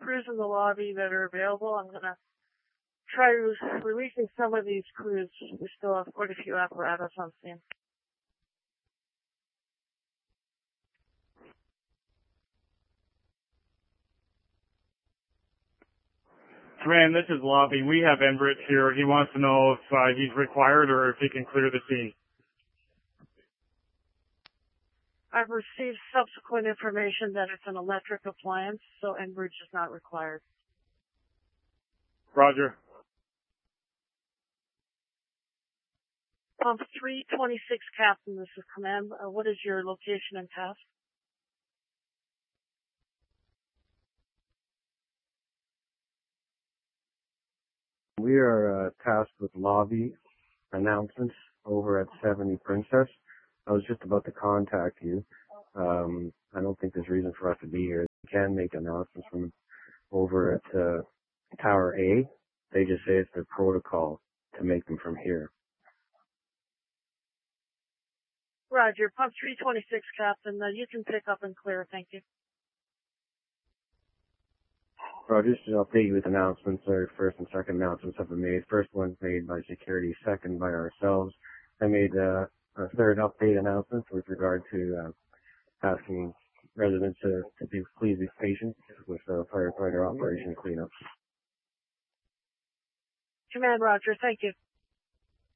crews in the lobby that are available. I'm going to try releasing some of these crews. We still have quite a few apparatus on scene. Command, this is Lobby. We have Enbridge here. He wants to know if he's required or if he can clear the scene. I've received subsequent information that it's an electric appliance, so Enbridge is not required. Roger. Pump 326, Captain, this is Command. What is your location and task? We are tasked with lobby announcements over at 70 Princess. I was just about to contact you. I don't think there's reason for us to be here. We can make announcements from over at Tower A. They just say it's their protocol to make them from here. Roger. Pump 326, Captain. You can pick up and clear. Thank you. Roger, just to update you with announcements. Our first and second announcements have been made. First one's made by security, second by ourselves. I made a third update announcement with regard to asking residents to please be patient with firefighter operation cleanup. Command, Roger. Thank you.